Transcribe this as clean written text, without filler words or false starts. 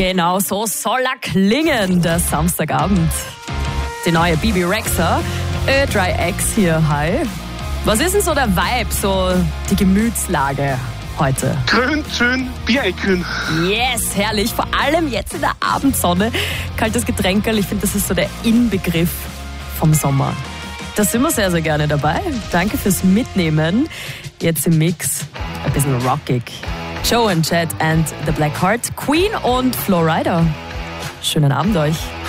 Genau so soll er klingen, der Samstagabend. Die neue Bebe Rexha, Ö3X hier, hi. Was ist denn so der Vibe, so die Gemütslage heute? Grün, schön, Biereckgrün. Yes, herrlich. Vor allem jetzt in der Abendsonne. Kaltes Getränkerl, ich finde, das ist so der Inbegriff vom Sommer. Da sind wir sehr, sehr gerne dabei. Danke fürs Mitnehmen. Jetzt im Mix ein bisschen rockig. Joe and Chad and the Black Heart, Queen und Flo Rida. Schönen Abend euch.